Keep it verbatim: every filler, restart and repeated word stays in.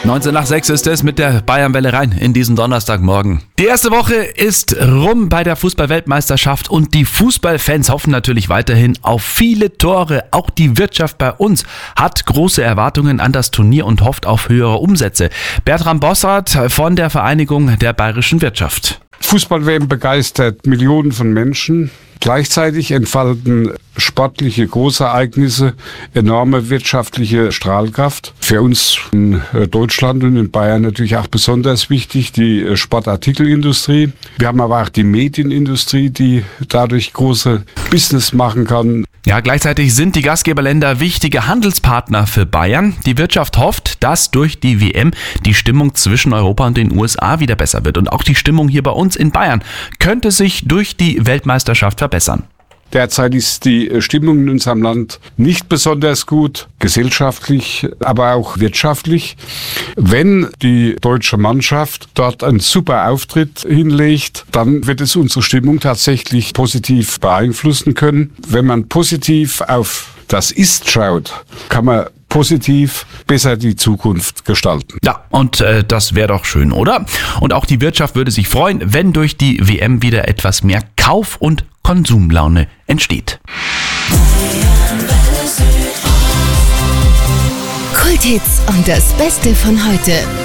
neunzehn nach sechs ist es mit der Bayernwelle rein in diesen Donnerstagmorgen. Die erste Woche ist rum bei der Fußball-Weltmeisterschaft und die Fußballfans hoffen natürlich weiterhin auf viele Tore. Auch die Wirtschaft bei uns hat große Erwartungen an das Turnier und hofft auf höhere Umsätze. Bertram Bossart von der Vereinigung der Bayerischen Wirtschaft. Fußball-W M begeistert Millionen von Menschen. Gleichzeitig entfalten sportliche Großereignisse enorme wirtschaftliche Strahlkraft. Für uns in Deutschland und in Bayern natürlich auch besonders wichtig die Sportartikelindustrie. Wir haben aber auch die Medienindustrie, die dadurch große Business machen kann. Ja, gleichzeitig sind die Gastgeberländer wichtige Handelspartner für Bayern. Die Wirtschaft hofft, dass durch die W M die Stimmung zwischen Europa und den U S A wieder besser wird. Und auch die Stimmung hier bei uns in Bayern könnte sich durch die Weltmeisterschaft verbessern. Derzeit ist die Stimmung in unserem Land nicht besonders gut, gesellschaftlich, aber auch wirtschaftlich. Wenn die deutsche Mannschaft dort einen super Auftritt hinlegt, dann wird es unsere Stimmung tatsächlich positiv beeinflussen können. Wenn man positiv auf das Ist schaut, kann man positiv besser die Zukunft gestalten. Ja, und äh, das wäre doch schön, oder? Und auch die Wirtschaft würde sich freuen, wenn durch die W M wieder etwas mehr Kauf- und Konsumlaune entsteht. Kulthits und das Beste von heute.